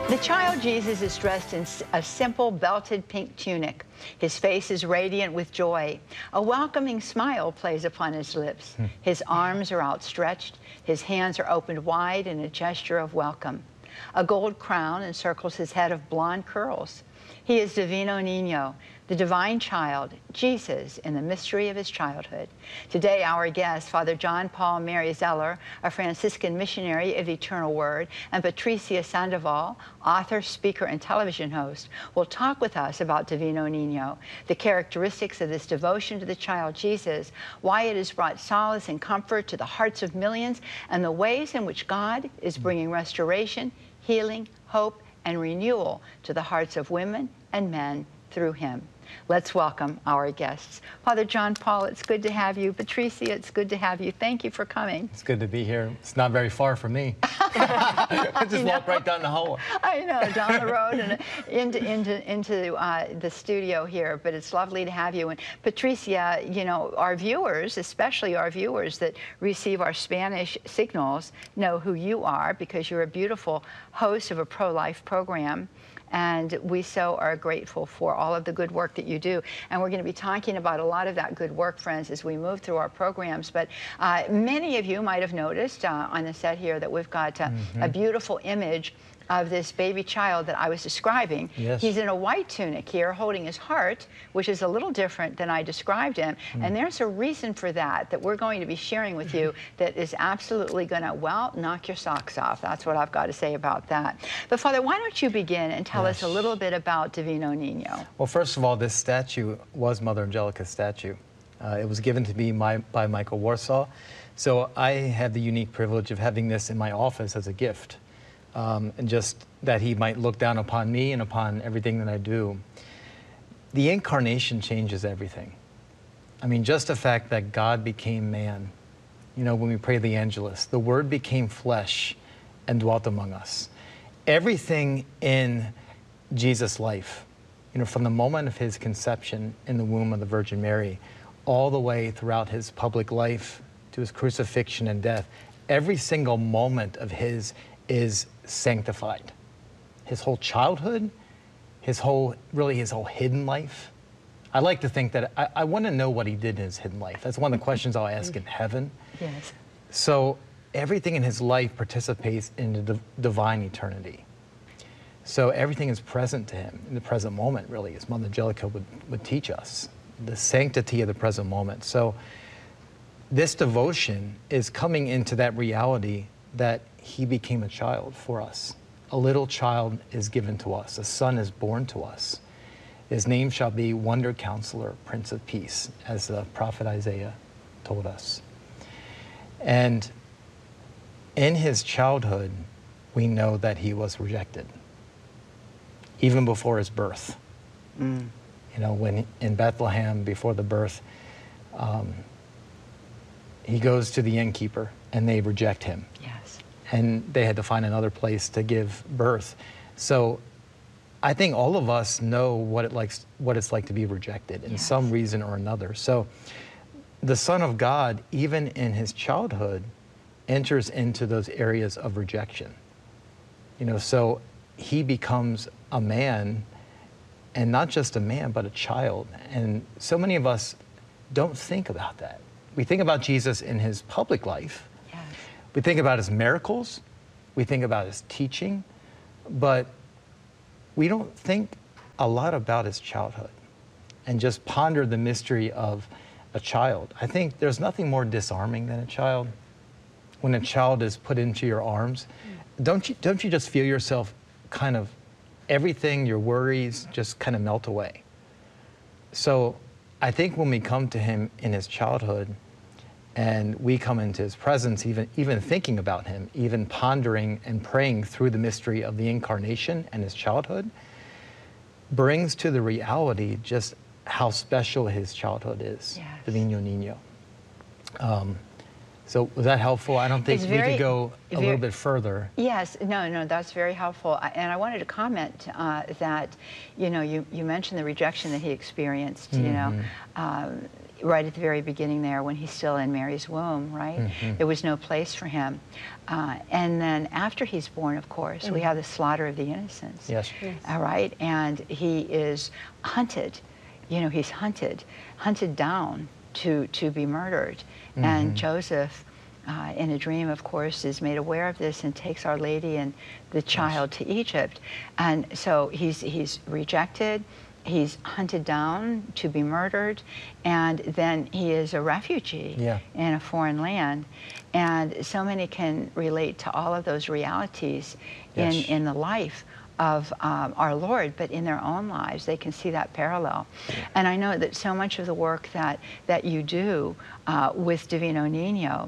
The child Jesus is dressed in a simple belted pink tunic. His face is radiant with joy. A welcoming smile plays upon his lips. His arms are outstretched. His hands are opened wide in a gesture of welcome. A gold crown encircles his head of blonde curls. He is Divino Niño, the divine child, Jesus, in the mystery of his childhood. Today, our guest, Father John Paul Mary Zeller, a Franciscan missionary of the Eternal Word, and Patricia Sandoval, author, speaker, and television host, will talk with us about Divino Niño, the characteristics of this devotion to the child Jesus, why it has brought solace and comfort to the hearts of millions, and the ways in which God is bringing restoration, healing, hope, and renewal to the hearts of women and men through him. Let's welcome our guests. Father John Paul, it's good to have you. Patricia, it's good to have you. Thank you for coming. It's good to be here. It's not very far from me. I just walk right down the hall. I know, down the road and into the studio here, but it's lovely to have you. And Patricia, you know, our viewers, especially our viewers that receive our Spanish signals, know who you are because you're a beautiful host of a pro-life program. And we so are grateful for all of the good work that you do. And we're going to be talking about a lot of that good work, friends, as we move through our programs. But many of you might have noticed on the set here that we've got a beautiful image of this baby child that I was describing. Yes. He's in a white tunic here holding his heart, which is a little different than I described him. And there's a reason for that we're going to be sharing with you that is absolutely going to, well, knock your socks off. That's what I've got to say about that. But Father, why don't you begin and tell us a little bit about Divino Niño? Well, first of all, this statue was Mother Angelica's statue. It was given to me by Michael Warsaw. So I have the unique privilege of having this in my office as a gift. And just that he might look down upon me and upon everything that I do. The incarnation changes everything. I mean, just the fact that God became man. You know, when we pray the Angelus, the Word became flesh and dwelt among us. Everything in Jesus' life, you know, from the moment of his conception in the womb of the Virgin Mary, all the way throughout his public life to his crucifixion and death, every single moment of his is sanctified. His whole childhood, his whole hidden life. I like to think that I want to know what he did in his hidden life. That's one of the questions I'll ask in heaven. Yes. So everything in his life participates in the divine eternity. So everything is present to him in the present moment, really, as Mother Angelica would teach us. The sanctity of the present moment. So this devotion is coming into that reality that he became a child for us. A little child is given to us. A son is born to us. His name shall be Wonder Counselor, Prince of Peace, as the prophet Isaiah told us. And in his childhood, we know that he was rejected, even before his birth. You know, when in Bethlehem, before the birth, he goes to the innkeeper, and they reject him. Yes. And they had to find another place to give birth. So I think all of us know what it's like to be rejected in some reason or another. So the Son of God, even in his childhood, enters into those areas of rejection. You know, so he becomes a man, and not just a man, but a child. And so many of us don't think about that. We think about Jesus in his public life. We think about his miracles, we think about his teaching, but we don't think a lot about his childhood and just ponder the mystery of a child. I think there's nothing more disarming than a child. When a child is put into your arms, don't you just feel yourself kind of, everything, your worries just kind of melt away. So I think when we come to him in his childhood, and we come into his presence, even thinking about him, even pondering and praying through the mystery of the incarnation and his childhood, brings to the reality just how special his childhood is, the Divino Niño. So was that helpful? I don't think we could go a little bit further. Yes, no, that's very helpful. And I wanted to comment that, you know, you mentioned the rejection that he experienced, you know. right at the very beginning there when he's still in Mary's womb, right? There was no place for him. And then after he's born, of course, we have the slaughter of the innocents. Yes. All right, and he is hunted. You know, he's hunted down to be murdered. And Joseph, in a dream, of course, is made aware of this and takes Our Lady and the child to Egypt. And so he's rejected. He's hunted down to be murdered, and then he is a refugee in a foreign land. And so many can relate to all of those realities in the life of our Lord, but in their own lives, they can see that parallel. And I know that so much of the work that you do with Divino Niño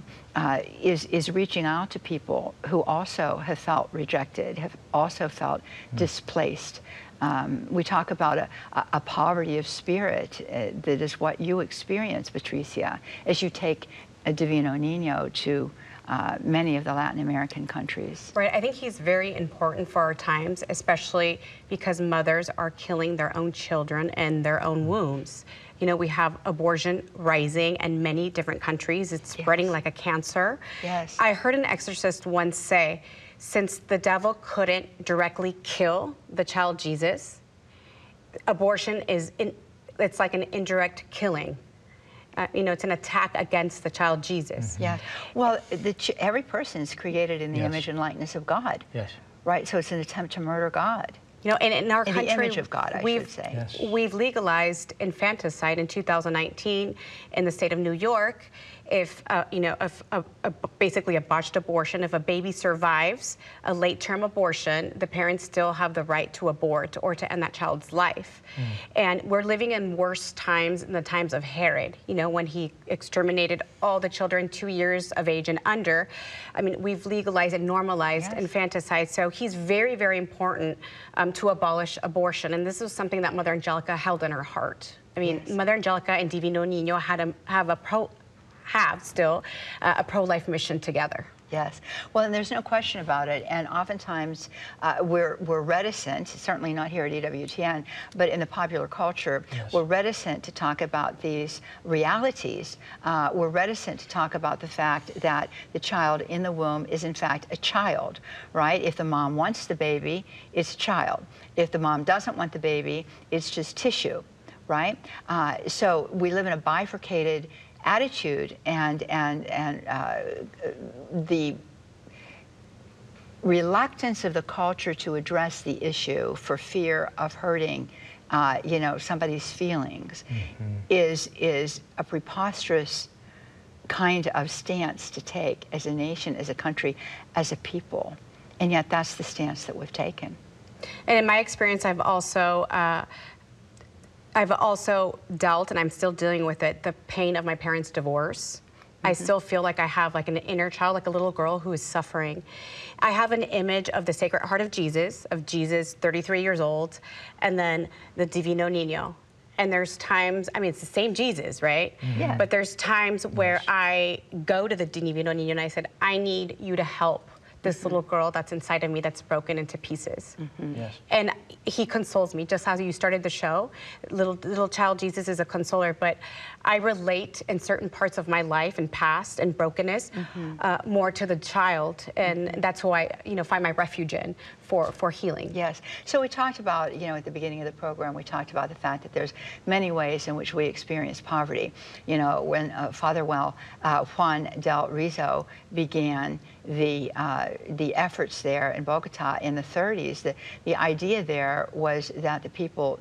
is reaching out to people who also have felt rejected, have also felt displaced. We talk about a poverty of spirit that is what you experience, Patricia, as you take a Divino Niño to many of the Latin American countries. Right, I think he's very important for our times, especially because mothers are killing their own children in their own wombs. You know, we have abortion rising in many different countries. It's spreading like a cancer. Yes. I heard an exorcist once say, since the devil couldn't directly kill the child Jesus, abortion it's like an indirect killing. You know, it's an attack against the child Jesus. Yeah. Well, every person is created in the image and likeness of God. Yes. Right. So it's an attempt to murder God. You know, and in our country, the image of God, I should say. Yes. We've legalized infanticide in 2019 in the state of New York. If, you know, basically a botched abortion, if a baby survives a late-term abortion, the parents still have the right to abort or to end that child's life. And we're living in worse times in the times of Herod, you know, when he exterminated all the children 2 years of age and under. I mean, we've legalized and normalized infanticide, so he's very, very important to abolish abortion. And this is something that Mother Angelica held in her heart. I mean, Mother Angelica and Divino Niño have still a pro-life mission together. Yes. Well, and there's no question about it. And oftentimes we're reticent, certainly not here at EWTN, but in the popular culture, we're reticent to talk about these realities. We're reticent to talk about the fact that the child in the womb is in fact a child, right? If the mom wants the baby, it's a child. If the mom doesn't want the baby, it's just tissue, right? So we live in a bifurcated attitude, and the reluctance of the culture to address the issue for fear of hurting, you know, somebody's feelings is a preposterous kind of stance to take as a nation, as a country, as a people. And yet that's the stance that we've taken. And in my experience, I've also dealt, and I'm still dealing with it, the pain of my parents' divorce. I still feel like I have like an inner child, like a little girl who is suffering. I have an image of the Sacred Heart of Jesus 33 years old, and then the Divino Niño. And there's times, I mean, it's the same Jesus, right? Yeah. But there's times where I go to the Divino Niño and I said, I need you to help this little girl that's inside of me that's broken into pieces. Yes. And he consoles me, just as you started the show. Little child Jesus is a consoler, but I relate in certain parts of my life and past and brokenness more to the child, and that's who I, you know, find my refuge in for healing. Yes. So we talked about, you know, at the beginning of the program, we talked about the fact that there's many ways in which we experience poverty. You know, when Father Juan del Rizo began the efforts there in Bogota in the 30s, the idea there was that the people